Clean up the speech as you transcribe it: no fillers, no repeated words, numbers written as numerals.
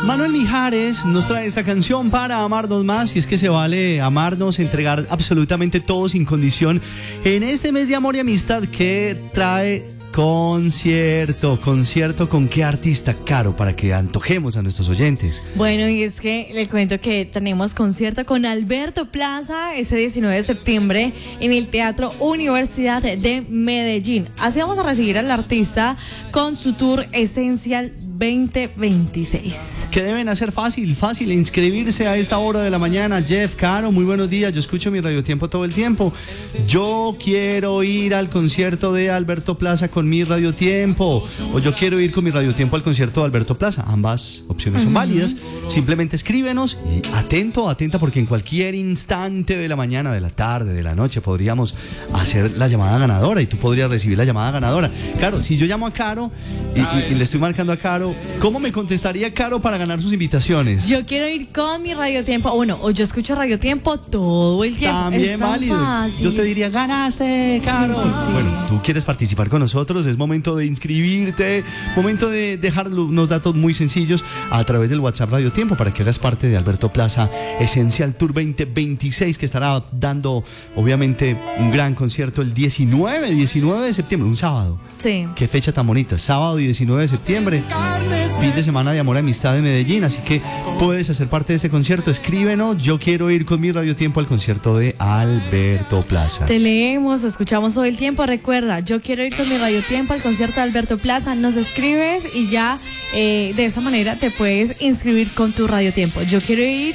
Manuel Mijares nos trae esta canción para amarnos más, y es que se vale amarnos, entregar absolutamente todo sin condición en este mes de amor y amistad que trae concierto. ¿Con qué artista, Caro, para que antojemos a nuestros oyentes? Bueno, y es que le cuento que tenemos concierto con Alberto Plaza este 19 de septiembre en el Teatro Universidad de Medellín. Así vamos a recibir al artista con su tour Esencial 2026. ¿Qué deben hacer? Fácil, inscribirse a esta hora de la mañana. Jeff, Caro, muy buenos días. Yo escucho mi radiotiempo todo el tiempo. Yo quiero ir al concierto de Alberto Plaza con mi radiotiempo, o yo quiero ir con mi radiotiempo al concierto de Alberto Plaza. Ambas opciones son válidas. Simplemente escríbenos y atenta, porque en cualquier instante de la mañana, de la tarde, de la noche podríamos hacer la llamada ganadora y tú podrías recibir la llamada ganadora. Claro, si yo llamo a Caro y le estoy marcando a Caro, ¿cómo me contestaría Caro para ganar sus invitaciones? Yo quiero ir con mi radiotiempo, o yo escucho radiotiempo todo el tiempo. También válido. Fácil. Yo te diría, ganaste, Caro. Sí. Bueno, tú quieres participar con nosotros, es momento de inscribirte, momento de dejar unos datos muy sencillos a través del WhatsApp Radio Tiempo para que hagas parte de Alberto Plaza Esencial Tour 2026, que estará dando obviamente un gran concierto el 19 de septiembre, un sábado. Sí. Qué fecha tan bonita, sábado 19 de septiembre, fin de semana de amor y amistad en Medellín, así que puedes hacer parte de este concierto. Escríbenos, yo quiero ir con mi radiotiempo al concierto de Alberto Plaza. Te leemos, escuchamos todo el tiempo. Recuerda, yo quiero ir con mi radiotiempo al concierto de Alberto Plaza. Nos escribes y ya de esa manera te puedes inscribir con tu radiotiempo. Yo quiero ir